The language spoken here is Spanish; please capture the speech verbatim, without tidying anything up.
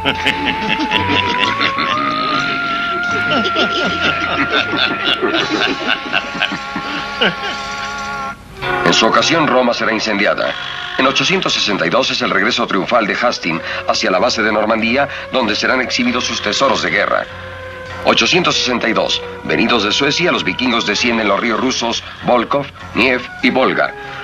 En su ocasión, Roma será incendiada. En ochocientos sesenta y dos es el regreso triunfal de Hastings hacia la base de Normandía, donde serán exhibidos sus tesoros de guerra. ochocientos sesenta y dos. Venidos de Suecia, los vikingos descienden los ríos rusos Volkhov, Dnieper y Volga.